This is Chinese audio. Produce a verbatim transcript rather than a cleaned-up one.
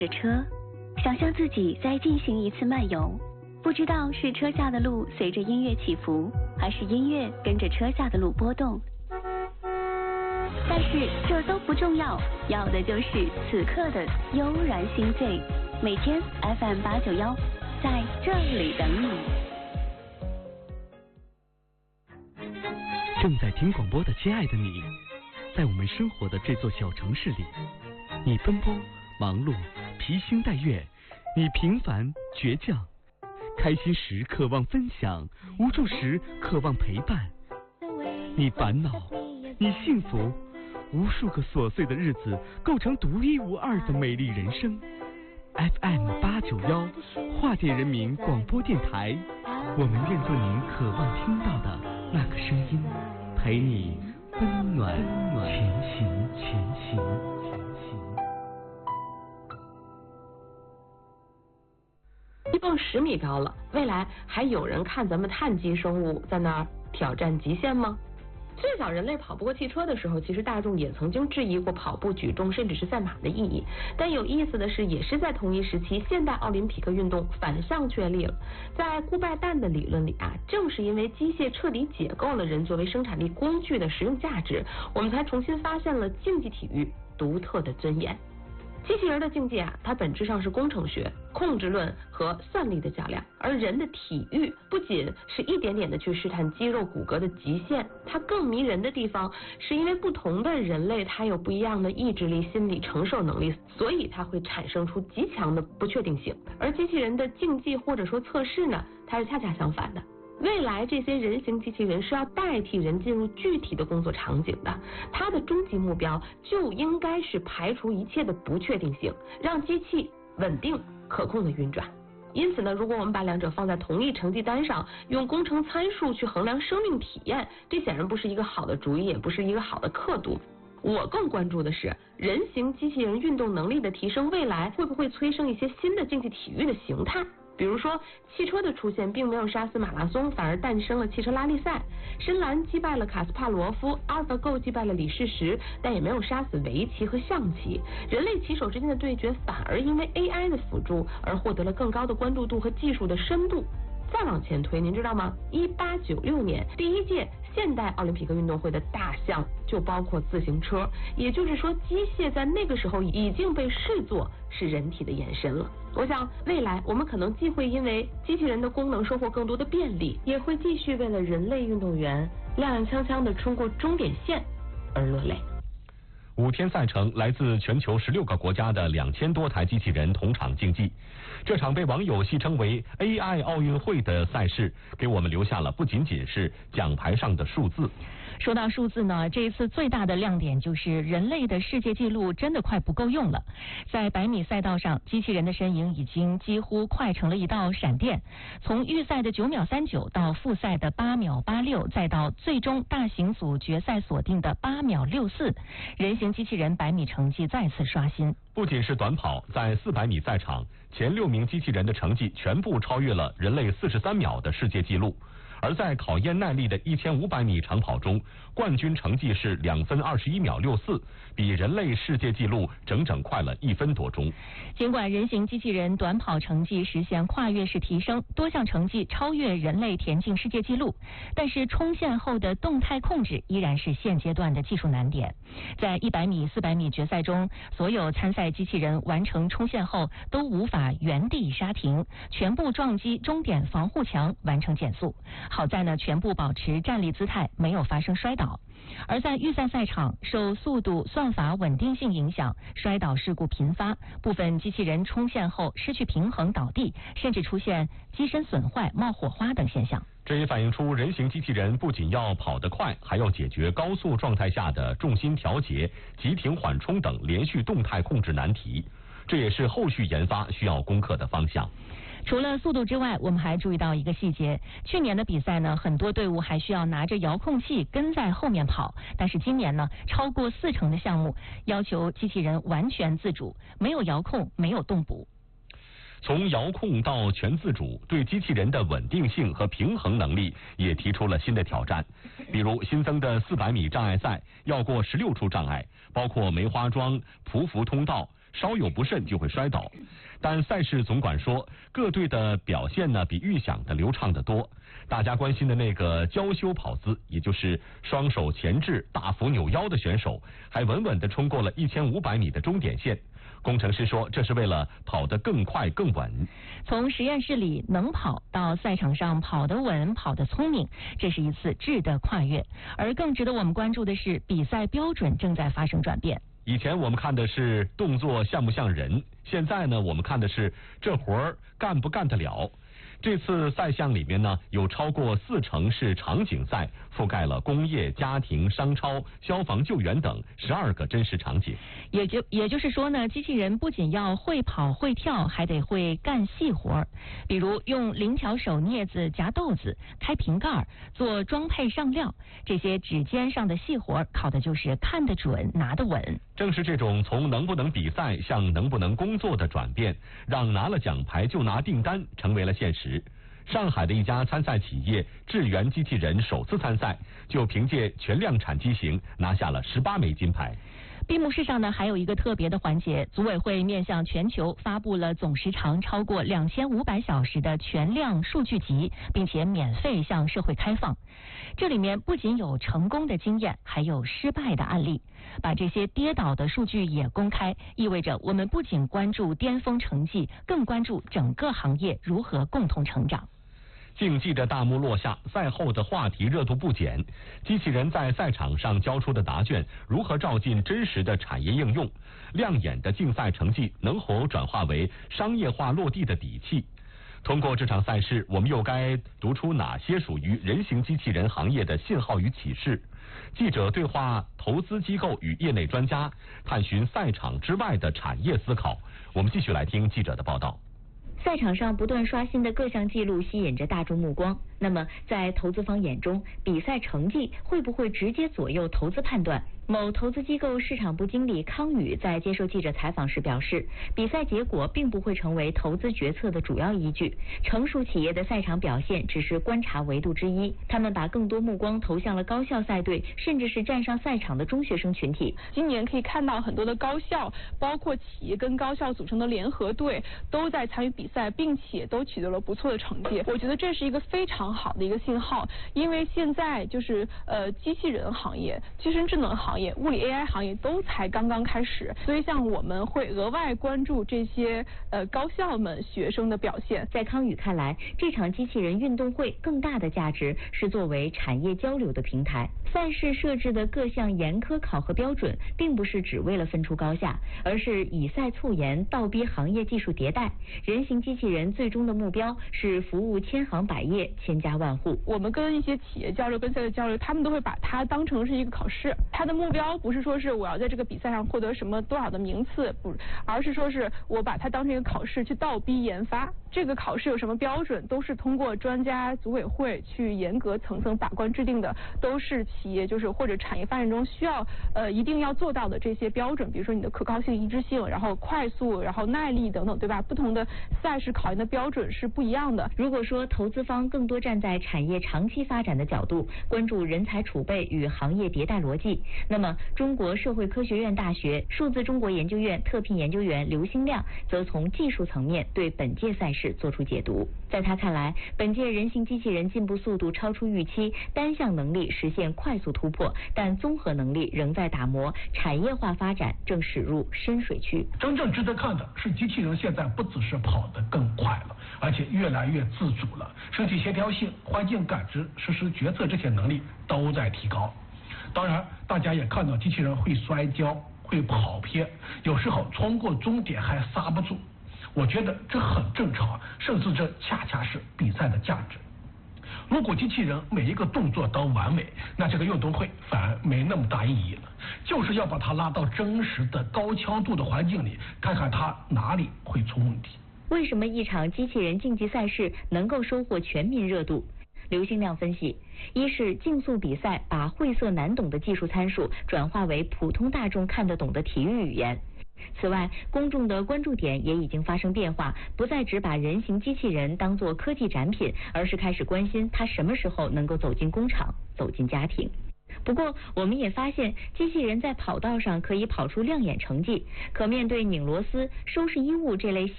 车，想象自己在进行一次漫游，不知道是车下的路随着音乐起伏，还是音乐跟着车下的路波动。但是这都不重要，要的就是此刻的悠然心醉。每天 F M 八九一，在这里等你。 正在听广播的亲爱的你，在我们生活的这座小城市里，你奔波忙碌，披星戴月，你平凡倔强，开心时渴望分享，无助时渴望陪伴。你烦恼，你幸福，无数个琐碎的日子构成独一无二的美丽人生。F M 八九一，化电人民广播电台，我们愿做您渴望听到的那个声音，陪你温暖前行，前行，前行。 一蹦十米高了，未来还有人看咱们碳基生物在那儿挑战极限吗？最早人类跑不过汽车的时候，其实大众也曾经质疑过跑步、举重甚至是赛马的意义。但有意思的是，也是在同一时期，现代奥林匹克运动反向确立了。在顾拜旦的理论里啊，正是因为机械彻底解构了人作为生产力工具的实用价值，我们才重新发现了竞技体育独特的尊严。机器人的竞技啊，它本质上是工程学、控制论和算力的较量，而人的体育不仅是一点点的去试探肌肉骨骼的极限，它更迷人的地方是因为不同的人类它有不一样的意志力、心理承受能力，所以它会产生出极强的不确定性。而机器人的竞技或者说测试呢，它是恰恰相反的。未来这些人形机器人是要代替人进入具体的工作场景的，它的终极目标就应该是排除一切的不确定性，让机器稳定可控的运转。因此呢，如果我们把两者放在同一成绩单上，用工程参数去衡量生命体验，这显然不是一个好的主意，也不是一个好的刻度。我更关注的是人形机器人运动能力的提升，未来会不会催生一些新的竞技体育的形态？比如说，汽车的出现并没有杀死马拉松，反而诞生了汽车拉力赛。深蓝击败了卡斯帕罗夫，阿尔法狗击败了李世石，但也没有杀死围棋和象棋。人类棋手之间的对决反而因为 A I 的辅助而获得了更高的关注度和技术的深度。再往前推，您知道吗？一八九六年，第一届现代奥林匹克运动会的大项就包括自行车，也就是说，机械在那个时候已经被视作是人体的延伸了。我想，未来我们可能既会因为机器人的功能收获更多的便利，也会继续为了人类运动员踉踉跄跄的冲过终点线而落泪。 五天赛程，来自全球十六个国家的两千多台机器人同场竞技。这场被网友戏称为 A I 奥运会的赛事，给我们留下了不仅仅是奖牌上的数字。 说到数字呢，这一次最大的亮点就是人类的世界纪录真的快不够用了。在百米赛道上，机器人的身影已经几乎快成了一道闪电。从预赛的九秒三九到复赛的八秒八六，再到最终大型组决赛锁定的八秒六四，人形机器人百米成绩再次刷新。 不仅是短跑，在四百米赛场，前六名机器人的成绩全部超越了人类四十三秒的世界纪录。而在考验耐力的一千五百米长跑中，冠军成绩是两分二十一秒六四，比人类世界纪录整整快了一分多钟。 尽管人形机器人短跑成绩实现跨越式提升，多项成绩超越人类田径世界纪录，但是冲线后的动态控制依然是现阶段的技术难点。在一百米、四百米决赛中，所有参赛机器人完成冲线后都无法原地刹停，全部撞击终点防护墙完成减速。好在呢，全部保持站立姿态，没有发生摔倒。而在预赛赛场，受速度、算法稳定性影响，摔倒事故频发，部分机器人冲线后失去平衡倒地，甚至出现机身损坏、冒火花等现象。 这也反映出人形机器人不仅要跑得快，还要解决高速状态下的重心调节、急停缓冲等连续动态控制难题，这也是后续研发需要攻克的方向。 除了速度之外，我们还注意到一个细节，去年的比赛呢，很多队伍还需要拿着遥控器跟在后面跑，但是今年呢，超过四成的项目要求机器人完全自主，没有遥控，没有动捕。 从遥控到全自主，对机器人的稳定性和平衡能力也提出了新的挑战。比如新增的四百米障碍赛要过十六处障碍，包括梅花桩、匍匐通道、 稍有不慎就会摔倒。但赛事总管说，各队的表现呢比预想的流畅得多。大家关心的那个娇羞跑姿，也就是双手前置大幅扭腰的选手，还稳稳地冲过了一千五百米的终点线。工程师说，这是为了跑得更快更稳。 从实验室里能跑到赛场上跑得稳、跑得聪明，这是一次质的跨越。而更值得我们关注的是，比赛标准正在发生转变。 以前我们看的是动作像不像人，现在呢，我们看的是这活儿干不干得了。这次赛项里面呢，有超过四成是场景赛，覆盖了工业、家庭、商超、消防救援等十二个真实场景。 也就也就是说呢，机器人不仅要会跑会跳，还得会干细活，比如用灵巧手镊子夹豆子、开瓶盖、做装配上料，这些指尖上的细活，考的就是看得准、拿得稳。 正是这种从能不能比赛向能不能工作的转变，让拿了奖牌就拿订单成为了现实。上海的一家参赛企业智源机器人首次参赛，就凭借全量产机型拿下了十八枚金牌。 闭幕式上呢，还有一个特别的环节，组委会面向全球发布了总时长超过两千五百小时的全量数据集，并且免费向社会开放。这里面不仅有成功的经验，还有失败的案例。把这些跌倒的数据也公开，意味着我们不仅关注巅峰成绩，更关注整个行业如何共同成长。 竞技的大幕落下，赛后的话题热度不减。机器人在赛场上交出的答卷如何照进真实的产业应用？亮眼的竞赛成绩能否转化为商业化落地的底气？通过这场赛事，我们又该读出哪些属于人形机器人行业的信号与启示？记者对话投资机构与业内专家，探寻赛场之外的产业思考。我们继续来听记者的报道。 赛场上不断刷新的各项记录吸引着大众目光。那么，在投资方眼中，比赛成绩会不会直接左右投资判断？某投资机构市场部经理康宇在接受记者采访时表示，比赛结果并不会成为投资决策的主要依据，成熟企业的赛场表现只是观察维度之一。他们把更多目光投向了高校赛队，甚至是站上赛场的中学生群体。 今年可以看到很多的高校，包括企业跟高校组成的联合队，都在参与比赛，并且都取得了不错的成绩。我觉得这是一个非常好的一个信号，因为现在就是呃机器人行业、机器人智能行业、物理 A I 行业都才刚刚开始，所以像我们会额外关注这些呃高校们学生的表现。 在康宇看来，这场机器人运动会更大的价值是作为产业交流的平台。赛事设置的各项严苛考核标准，并不是只为了分出高下，而是以赛促研，倒逼行业技术迭代。人形机器人最终的目标是服务千行百业、千家万户。 我们跟一些企业交流、跟赛队交流，他们都会把它当成是一个考试，它的目标不是说是我要在这个比赛上获得什么多少的名次，不，而是说是我把它当成一个考试去倒逼研发。这个考试有什么标准，都是通过专家组委会去严格层层把关制定的，都是企业就是或者产业发展中需要呃一定要做到的这些标准，比如说你的可靠性、一致性，然后快速，然后耐力等等，对吧？不同的赛事考验的标准是不一样的。 如果说投资方更多站在产业长期发展的角度，关注人才储备与行业迭代逻辑，那么中国社会科学院大学数字中国研究院特聘研究员刘兴亮则从技术层面对本届赛事做出解读。在他看来，本届人形机器人进步速度超出预期，单项能力实现快速突破，但综合能力仍在打磨，产业化发展正驶入深水区。 真正值得看的是，机器人现在不只是跑得更快了，而且越来越自主了，身体协调性、环境感知、实施决策这些能力都在提高。当然，大家也看到机器人会摔跤、会跑偏，有时候冲过终点还刹不住。我觉得这很正常，甚至这恰恰是比赛的价值。如果机器人每一个动作都完美，那这个运动会反而没那么大意义了。就是要把它拉到真实的高强度的环境里，看看它哪里会出问题。 为什么一场机器人竞技赛事能够收获全民热度？刘兴亮分析，一是竞速比赛把晦涩难懂的技术参数转化为普通大众看得懂的体育语言。此外，公众的关注点也已经发生变化，不再只把人形机器人当作科技展品，而是开始关心它什么时候能够走进工厂，走进家庭。 不过，我们也发现，机器人在跑道上可以跑出亮眼成绩，可面对拧螺丝、收拾衣物这类细